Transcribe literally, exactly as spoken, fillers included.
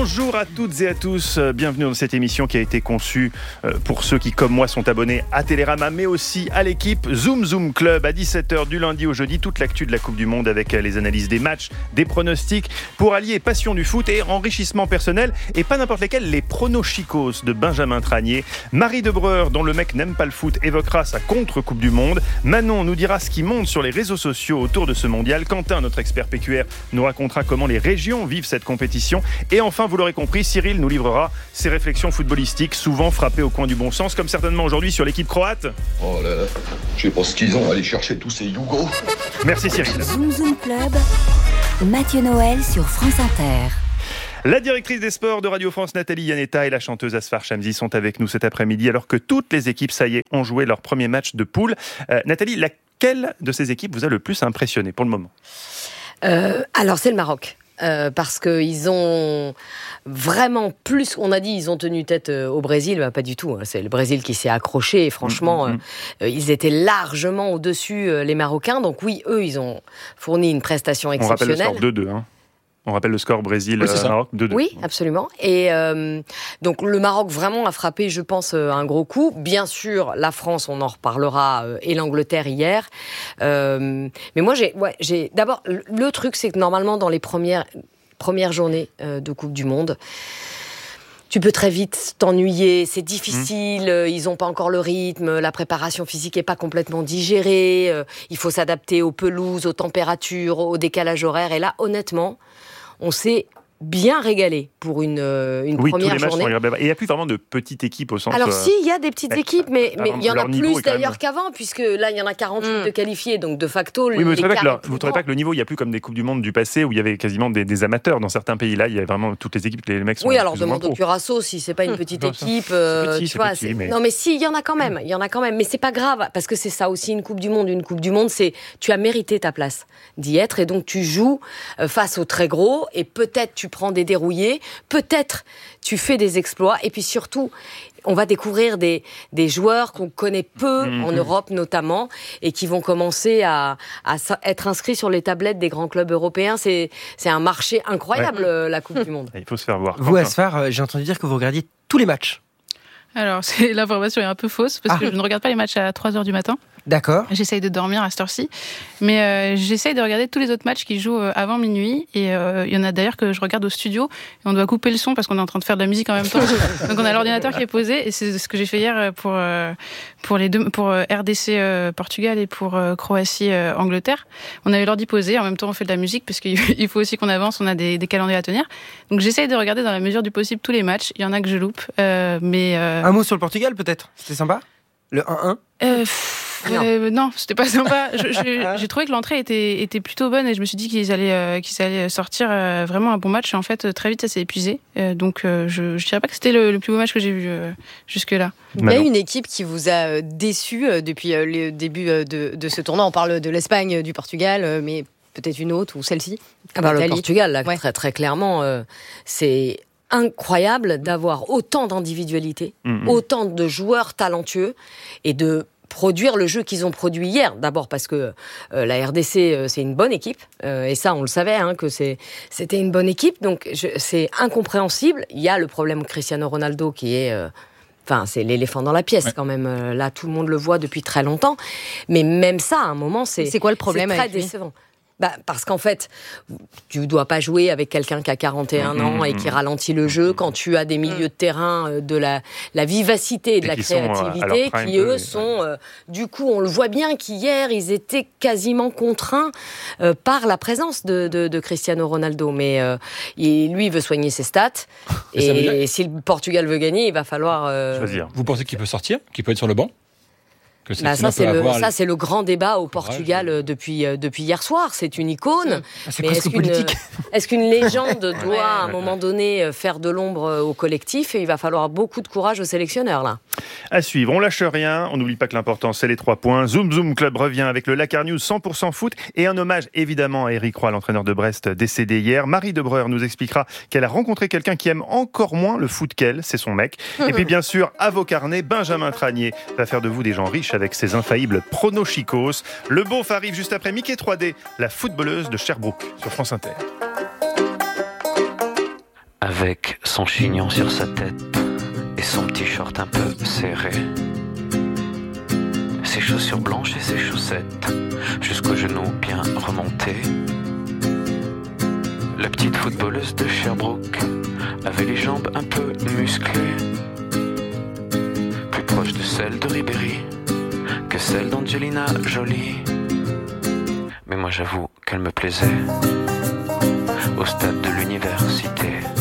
Bonjour à toutes et à tous, bienvenue dans cette émission qui a été conçue pour ceux qui, comme moi, sont abonnés à Télérama, mais aussi à l'équipe Zoom Zoom Club à dix-sept heures du lundi au jeudi, toute l'actu de la Coupe du Monde avec les analyses des matchs, des pronostics, pour allier passion du foot et enrichissement personnel, et pas n'importe lesquels, les pronochicos de Benjamin Tranier. Marie Debreur, dont le mec n'aime pas le foot, évoquera sa contre-Coupe du Monde. Manon nous dira ce qui monte sur les réseaux sociaux autour de ce mondial. Quentin, notre expert P Q R, nous racontera comment les régions vivent cette compétition. Et enfin, vous l'aurez compris, Cyril nous livrera ses réflexions footballistiques, souvent frappées au coin du bon sens, comme certainement aujourd'hui sur l'équipe croate. Oh là là, je sais pas ce qu'ils ont à aller chercher tous ces Yougos. Merci Cyril. Zoom Zoom Club, Mathieu Noël sur France Inter. La directrice des sports de Radio France, Nathalie Yanetta, et la chanteuse Asfar Shamsi sont avec nous cet après-midi, alors que toutes les équipes, ça y est, ont joué leur premier match de poule. Euh, Nathalie, laquelle de ces équipes vous a le plus impressionné pour le moment ? euh, Alors, c'est le Maroc. Euh, parce qu'ils ont vraiment plus, on a dit ils ont tenu tête euh, au Brésil, bah, pas du tout, hein. C'est le Brésil qui s'est accroché et franchement mmh, mmh. Euh, ils étaient largement au-dessus euh, les Marocains, donc oui, eux ils ont fourni une prestation exceptionnelle. On rappelle le score deux deux, hein. On rappelle le score Brésil-Maroc oui, deux deux. Oui, absolument. Et euh, donc le Maroc vraiment a frappé, je pense, un gros coup. Bien sûr, la France, on en reparlera, euh, et l'Angleterre hier. Euh, mais moi, j'ai, ouais, j'ai d'abord le, le truc, c'est que normalement dans les premières premières journées euh, de Coupe du Monde, tu peux très vite t'ennuyer, c'est difficile, mmh. ils n'ont pas encore le rythme, la préparation physique n'est pas complètement digérée, euh, il faut s'adapter aux pelouses, aux températures, au décalage horaire. Et là, honnêtement, on s'est bien régalé pour une, une oui, première tous les matchs journée. Sont... Et il n'y a plus vraiment de petites équipes au sens... Alors si, il y a des petites équipes, mais mais il y en a plus d'ailleurs même... qu'avant, puisque là, il y en a quarante-huit mmh. de qualifiés, donc de facto... Oui, mais vous ne trouvez pas, que, pas que le niveau, il n'y a plus comme des Coupes du Monde du passé, où il y avait quasiment des, des amateurs dans certains pays. Là, il y a vraiment toutes les équipes, les mecs sont... Oui, alors demande au Curaçao si c'est pas une petite équipe... Euh, petit, tu vois, petit, mais... Non, mais si, il y en a quand même, il y en a quand même. Mais c'est pas grave, parce que c'est ça aussi une Coupe du Monde. Une Coupe du Monde, c'est tu as mérité ta place d'y être, et donc tu joues face aux très gros, et peut-être tu prends des dérouillés, peut-être tu fais des exploits, et puis surtout, on va découvrir des, des joueurs qu'on connaît peu mmh. en Europe notamment, et qui vont commencer à, à être inscrits sur les tablettes des grands clubs européens. C'est, c'est un marché incroyable, ouais. la Coupe du Monde. Il faut se faire voir. Vous, Asfar, j'ai entendu dire que vous regardiez tous les matchs. Alors, c'est, l'information est un peu fausse, parce ah. que je ne regarde pas les matchs à trois heures du matin. D'accord. J'essaye de dormir à cette heure-ci. Mais euh, j'essaye de regarder tous les autres matchs qui jouent euh, avant minuit. Et il euh, y en a d'ailleurs que je regarde au studio. Et on doit couper le son parce qu'on est en train de faire de la musique en même temps. Donc on a l'ordinateur qui est posé. Et c'est ce que j'ai fait hier pour, euh, pour, les deux, pour euh, R D C euh, Portugal et pour euh, Croatie euh, Angleterre. On avait l'ordi posé. En même temps, on fait de la musique parce qu'il faut aussi qu'on avance. On a des, des calendriers à tenir. Donc j'essaye de regarder dans la mesure du possible tous les matchs. Il y en a que je loupe. Euh, mais, euh... Un mot sur le Portugal peut-être ? C'était sympa ? Le un un euh, Non. Euh, non, c'était pas sympa. Je, je, j'ai trouvé que l'entrée était, était plutôt bonne et je me suis dit qu'ils allaient, euh, qu'ils allaient sortir euh, vraiment un bon match. Et en fait, très vite, ça s'est épuisé. Euh, donc, euh, je, je dirais pas que c'était le, le plus beau match que j'ai vu euh, jusque-là. Il y a une équipe qui vous a déçu euh, depuis euh, le début euh, de, de ce tournoi. On parle de l'Espagne, du Portugal, euh, mais peut-être une autre ou celle-ci. Ah bah, le Portugal, là, ouais. très, très clairement, euh, c'est incroyable d'avoir autant d'individualité, mmh. autant de joueurs talentueux et de produire le jeu qu'ils ont produit hier. D'abord parce que euh, la R D C, euh, c'est une bonne équipe. Euh, et ça, on le savait, hein, que c'est, c'était une bonne équipe. Donc, je, c'est incompréhensible. Il y a le problème Cristiano Ronaldo qui est... Euh, Enfin, c'est l'éléphant dans la pièce, ouais. quand même. Euh, là, tout le monde le voit depuis très longtemps. Mais même ça, à un moment, c'est... C'est quoi le problème c'est très avec lui décevant. Bah, parce qu'en fait, tu ne dois pas jouer avec quelqu'un qui a quarante et un mmh, ans et qui ralentit le jeu quand tu as des milieux de terrain de la, la vivacité et de et la créativité sont, qui, eux, sont... Euh, du coup, on le voit bien qu'hier, ils étaient quasiment contraints euh, par la présence de, de, de Cristiano Ronaldo. Mais euh, il, lui, il veut soigner ses stats. Et, et si le Portugal veut gagner, il va falloir... Euh... choisir. Vous pensez qu'il peut sortir ? Qu'il peut être sur le banc ? Que bah ça, c'est le, ça, c'est le grand débat au Portugal euh, depuis, euh, depuis hier soir. C'est une icône. Ah, c'est mais presque est-ce qu'une, politique. est-ce qu'une légende doit, à un moment donné, faire de l'ombre au collectif ? Et il va falloir beaucoup de courage aux sélectionneurs, là. À suivre, on lâche rien. On n'oublie pas que l'important, c'est les trois points. Zoom Zoom Club revient avec le Lakar News cent pour cent foot et un hommage, évidemment, à Éric Roy, l'entraîneur de Brest, décédé hier. Marie Debreur nous expliquera qu'elle a rencontré quelqu'un qui aime encore moins le foot qu'elle. C'est son mec. Et puis, bien sûr, à vos carnets, Benjamin Tranier va faire de vous des gens riches avec ses infaillibles pronochicos. Le beauf arrive juste après Mickey trois D, la footballeuse de Sherbrooke sur France Inter. avec son chignon sur sa tête et son petit short un peu serré. Ses chaussures blanches et ses chaussettes jusqu'aux genoux bien remontés. La petite footballeuse de Sherbrooke avait les jambes un peu musclées, plus proche de celle de Ribéry que celle d'Angelina Jolie. Mais moi j'avoue qu'elle me plaisait au stade de l'université.